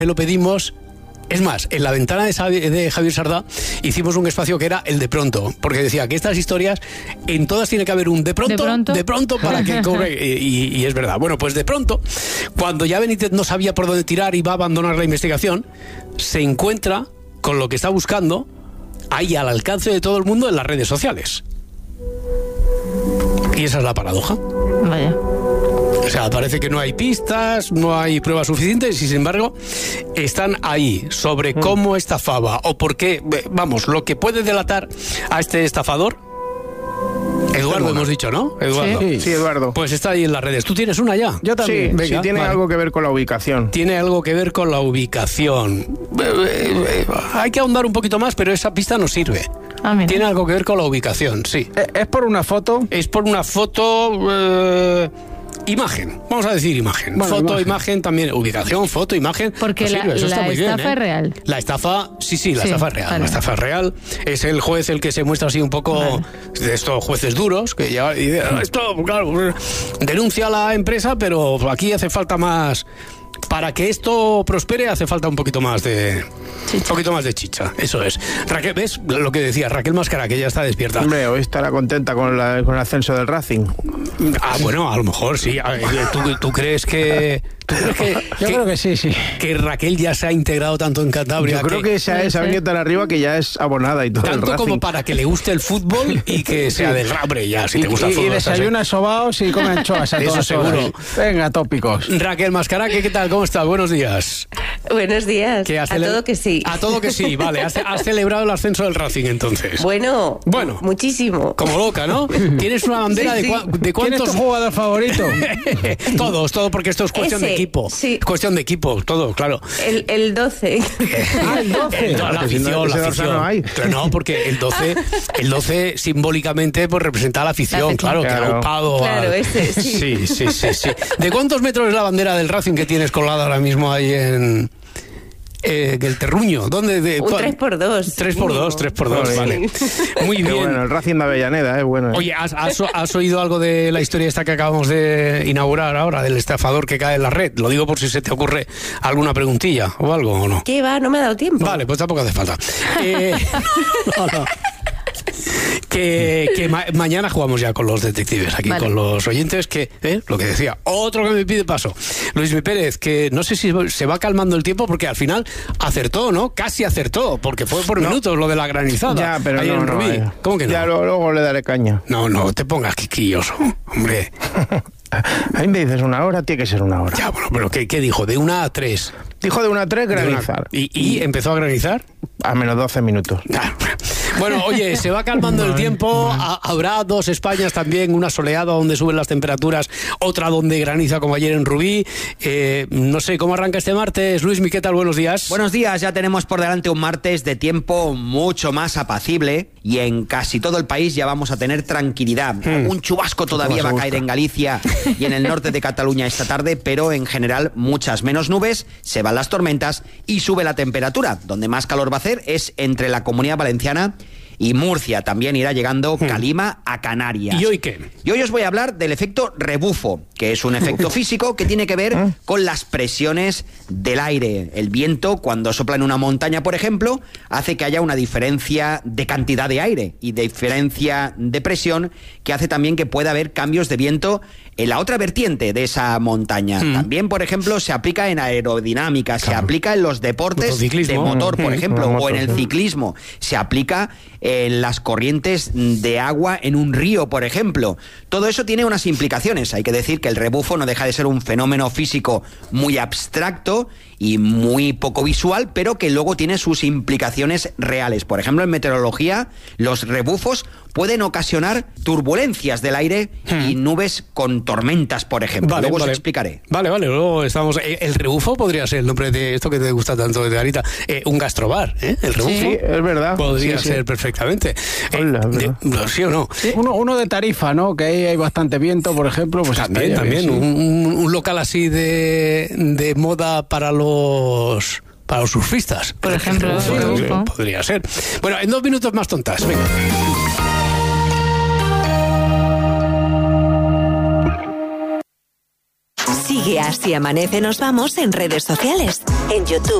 lo pedimos. Es más, en la ventana de Javier Sardá hicimos un espacio que era el de pronto, porque decía que estas historias, en todas tiene que haber un de pronto para que cobre, y es verdad. Bueno, pues de pronto, cuando ya Benítez no sabía por dónde tirar y va a abandonar la investigación, se encuentra con lo que está buscando ahí al alcance de todo el mundo en las redes sociales. Y esa es la paradoja. Vaya. O sea, parece que no hay pistas, no hay pruebas suficientes y, sin embargo, están ahí sobre cómo estafaba o por qué, vamos, lo que puede delatar a este estafador. Eduardo hemos dicho, ¿no? Eduardo. Sí, Eduardo. Pues está ahí en las redes. ¿Tú tienes una ya? Yo también. Sí, venga, sí, tiene algo que ver con la ubicación. Tiene algo que ver con la ubicación. Hay que ahondar un poquito más, pero esa pista no sirve. Tiene algo que ver con la ubicación, sí. ¿Es por una foto? Es por una foto... imagen, vamos a decir imagen. Bueno, foto, imagen también, ubicación, foto, imagen. Porque no sirve, la está muy estafa bien, es real. La estafa, sí, la estafa es real. La estafa es real. Es el juez el que se muestra así un poco de estos jueces duros, que ya esto, claro, denuncia a la empresa, pero aquí hace falta más. Para que esto prospere hace falta un poquito más de chicha. Eso es. Raquel, ¿ves lo que decía Raquel Mascara, que ya está despierta? Hombre, hoy estará contenta con el ascenso del Racing. Bueno, a lo mejor sí. ¿Tú crees que...? Yo creo que sí. Que Raquel ya se ha integrado tanto en Cantabria. Yo creo que se ha venido tan arriba que ya es abonada y todo. Tanto como para que le guste el fútbol y que sea del hambre ya, si te gusta el fútbol. Y desayuna sobaos y come anchoas. Eso seguro. Venga, tópicos. Raquel Mascara, ¿qué tal? ¿Cómo estás? Buenos días. Buenos días. A todo que sí. A todo que sí, vale. Has celebrado el ascenso del Racing, entonces. Bueno, muchísimo. Como loca, ¿no? ¿Tienes una bandera de cuántos? ¿Quién es tu jugador favorito? Todos, porque esto es cuestión de equipo. Sí. Cuestión de equipo, todo, claro. El 12. El 12. La afición. No, porque el 12 simbólicamente pues representa a la afición, claro. Que ha ocupado. Claro, ese, sí. Sí. ¿De cuántos metros es la bandera del Racing que tienes colgada ahora mismo ahí en el Terruño? ¿Dónde? Un 3x2. 3x2, vale. Muy bien. Bueno, el Racing de Avellaneda, es bueno. Oye, ¿has oído algo de la historia esta que acabamos de inaugurar ahora, del estafador que cae en la red? Lo digo por si se te ocurre alguna preguntilla o algo, ¿o no? ¿Qué va? No me ha dado tiempo. Vale, pues tampoco hace falta. No. Que mañana jugamos ya con los detectives, aquí con los oyentes, lo que decía, otro que me pide paso, Luis Mi Pérez, que no sé si se va calmando el tiempo porque al final acertó, ¿no? Casi acertó, porque fue por minutos lo de la granizada. Ya, pero ahí en Rubí. ¿Cómo que no? Ya luego le daré caña. No te pongas quisquilloso, hombre. A mí me dices una hora, tiene que ser una hora. Ya, bueno, pero ¿qué dijo? ¿De 1 a 3? Dijo de 1 a 3 granizar. ¿Y empezó a granizar? A menos 12 minutos. Bueno, oye, se va calmando el tiempo. Habrá 2 Españas también, una soleada donde suben las temperaturas, otra donde graniza como ayer en Rubí. No sé, ¿cómo arranca este martes? Luis, ¿qué tal? Buenos días. Buenos días, ya tenemos por delante un martes de tiempo mucho más apacible y en casi todo el país ya vamos a tener tranquilidad. Un chubasco todavía va a caer en Galicia y en el norte de Cataluña esta tarde, pero en general muchas menos nubes, se van las tormentas y sube la temperatura. Donde más calor va a hacer es entre la Comunidad Valenciana y Murcia. También irá llegando Calima a Canarias. ¿Y hoy qué? Y hoy os voy a hablar del efecto rebufo, que es un efecto físico que tiene que ver con las presiones del aire. El viento, cuando sopla en una montaña, por ejemplo, hace que haya una diferencia de cantidad de aire y diferencia de presión, que hace también que pueda haber cambios de viento en la otra vertiente de esa montaña. También, por ejemplo, se aplica en aerodinámica, se aplica en los deportes de motor, por ejemplo, o en el ciclismo. Se aplica en las corrientes de agua en un río, por ejemplo. Todo eso tiene unas implicaciones. Hay que decir que el rebufo no deja de ser un fenómeno físico muy abstracto y muy poco visual, pero que luego tiene sus implicaciones reales. Por ejemplo, en meteorología, los rebufos pueden ocasionar turbulencias del aire y nubes con tormentas, por ejemplo. Luego os explicaré. Vale, luego estamos... El rebufo podría ser el nombre de esto que te gusta tanto de ahorita. Un gastrobar, ¿eh? El rebufo. Sí, es verdad. Podría ser perfectamente. ¿Sí o no? Sí. Uno de Tarifa, ¿no? Que ahí hay bastante viento, por ejemplo. Pues también. Un local así de moda para los surfistas. Por ejemplo, podría ser. Bueno, en 2 minutos más tontas. Venga. Sigue Y Así Amanece nos vamos en redes sociales, en YouTube,